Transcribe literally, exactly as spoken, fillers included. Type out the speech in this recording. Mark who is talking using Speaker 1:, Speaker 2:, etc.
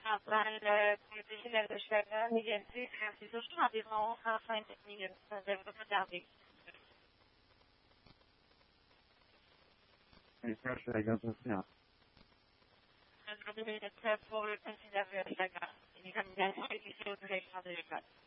Speaker 1: après le professionnel de cheveux négatif, c'est toujours environ trente-cinq minutes. Ça devrait pas tarder.
Speaker 2: Et ça, je regarde aussi, hein.
Speaker 1: Un jour de minutes pour le professionnel de cheveux. L'examination est ici au directeur de l'école.